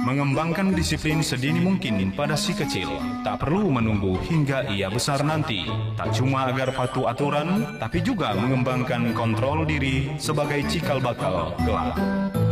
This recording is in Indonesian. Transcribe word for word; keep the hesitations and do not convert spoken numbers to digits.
Mengembangkan disiplin sedini mungkin pada si kecil. Tak perlu menunggu hingga ia besar nanti. Tak cuma agar patuh aturan, tapi juga mengembangkan kontrol diri sebagai cikal bakal kelak.